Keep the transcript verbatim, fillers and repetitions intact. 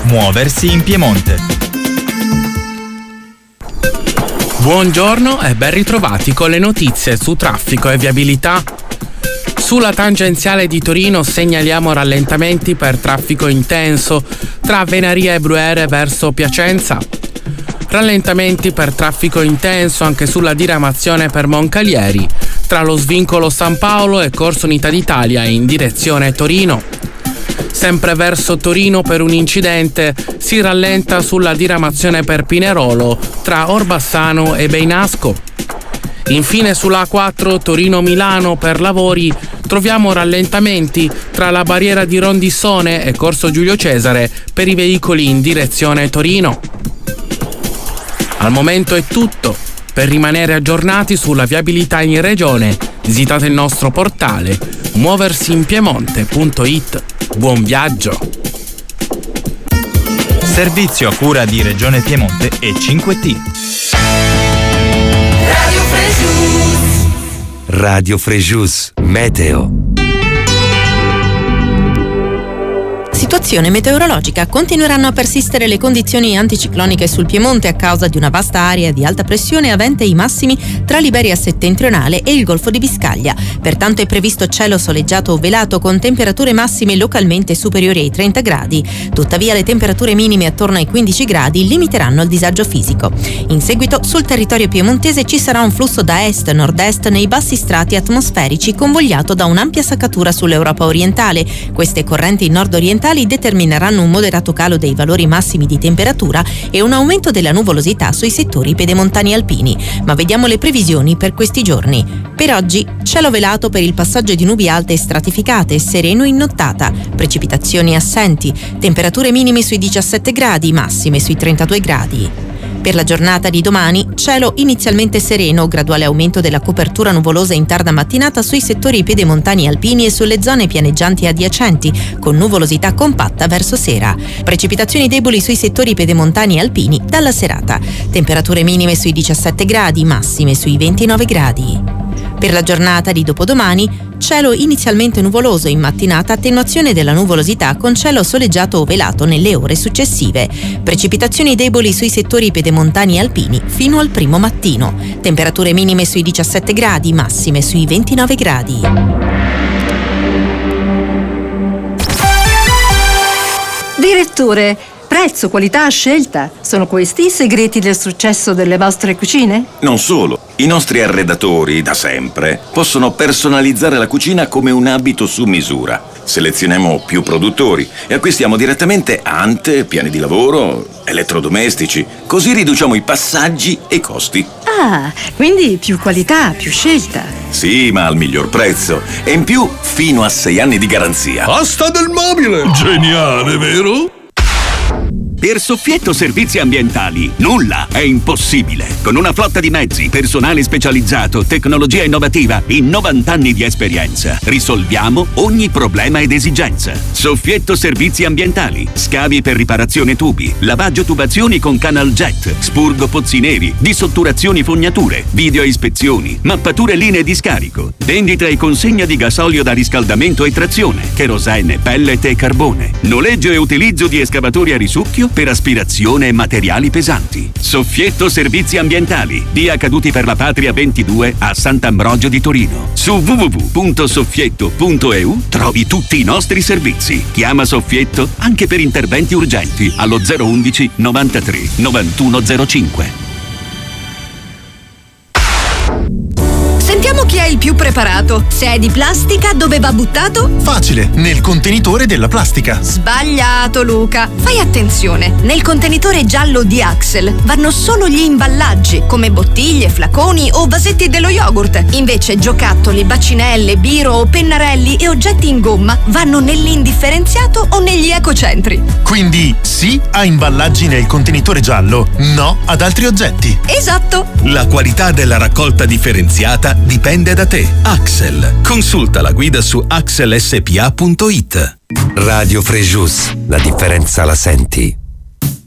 Muoversi in Piemonte. Buongiorno e ben ritrovati con le notizie su traffico e viabilità. Sulla tangenziale di Torino segnaliamo rallentamenti per traffico intenso tra Venaria e Bruyere verso Piacenza. Rallentamenti per traffico intenso anche sulla diramazione per Moncalieri tra lo svincolo San Paolo e Corso Unità d'Italia in direzione Torino. Sempre verso Torino per un incidente si rallenta sulla diramazione per Pinerolo tra Orbassano e Beinasco. Infine sulla A quattro Torino-Milano per lavori troviamo rallentamenti tra la barriera di Rondissone e Corso Giulio Cesare per i veicoli in direzione Torino. Al momento è tutto. Per rimanere aggiornati sulla viabilità in regione, visitate il nostro portale muoversiinpiemonte punto it. Buon viaggio! Servizio a cura di Regione Piemonte e cinque T. Radio Frejus. Radio Frejus Meteo. Situazione meteorologica. Continueranno a persistere le condizioni anticicloniche sul Piemonte a causa di una vasta area di alta pressione avente i massimi tra l'Iberia settentrionale e il Golfo di Biscaglia. Pertanto è previsto cielo soleggiato o velato con temperature massime localmente superiori ai trenta gradi. Tuttavia le temperature minime attorno ai quindici gradi limiteranno il disagio fisico. In seguito sul territorio piemontese ci sarà un flusso da est-nord-est nei bassi strati atmosferici convogliato da un'ampia saccatura sull'Europa orientale. Queste correnti nord-orientali determineranno un moderato calo dei valori massimi di temperatura e un aumento della nuvolosità sui settori pedemontani alpini. Ma vediamo le previsioni per questi giorni. Per oggi cielo velato per il passaggio di nubi alte e stratificate, sereno in nottata, precipitazioni assenti, temperature minime sui diciassette gradi, massime sui trentadue gradi. Per la giornata di domani, cielo inizialmente sereno, graduale aumento della copertura nuvolosa in tarda mattinata sui settori pedemontani alpini e sulle zone pianeggianti adiacenti, con nuvolosità compatta verso sera. Precipitazioni deboli sui settori pedemontani alpini dalla serata. Temperature minime sui diciassette gradi, massime sui ventinove gradi. Per la giornata di dopodomani, cielo inizialmente nuvoloso, in mattinata attenuazione della nuvolosità con cielo soleggiato o velato nelle ore successive. Precipitazioni deboli sui settori pedemontani alpini fino al primo mattino. Temperature minime sui diciassette gradi, massime sui ventinove gradi. Direttore, prezzo, qualità, scelta. Sono questi i segreti del successo delle vostre cucine? Non solo. I nostri arredatori, da sempre, possono personalizzare la cucina come un abito su misura. Selezioniamo più produttori e acquistiamo direttamente ante, piani di lavoro, elettrodomestici. Così riduciamo i passaggi e i costi. Ah, quindi più qualità, più scelta. Sì, ma al miglior prezzo. E in più, fino a sei anni di garanzia. Asta del mobile! Geniale, vero? Per Soffietto Servizi Ambientali nulla è impossibile. Con una flotta di mezzi, personale specializzato, tecnologia innovativa e novanta anni di esperienza, risolviamo ogni problema ed esigenza. Soffietto Servizi Ambientali, scavi per riparazione tubi, lavaggio tubazioni con canal jet, spurgo pozzi neri, dissotturazioni fognature, video ispezioni, mappature linee di scarico, vendita e consegna di gasolio da riscaldamento e trazione, cherosene, pellet e carbone, noleggio e utilizzo di escavatori a risucchio per aspirazione e materiali pesanti. Soffietto Servizi Ambientali, via Caduti per la Patria ventidue a Sant'Ambrogio di Torino. Su w w w punto soffietto punto e u trovi tutti i nostri servizi. Chiama Soffietto anche per interventi urgenti allo zero undici novantatré novantuno zero cinque. Sentiamo chi è il più preparato. Se è di plastica, dove va buttato? Facile, nel contenitore della plastica. Sbagliato, Luca. Fai attenzione. Nel contenitore giallo di Axel vanno solo gli imballaggi, come bottiglie, flaconi o vasetti dello yogurt. Invece giocattoli, bacinelle, biro o pennarelli e oggetti in gomma vanno nell'indifferenziato o negli ecocentri. Quindi sì a imballaggi nel contenitore giallo, no ad altri oggetti. Esatto. La qualità della raccolta differenziata dipende da te. Axel. Consulta la guida su axel s p a punto it. Radio Frejus. La differenza la senti.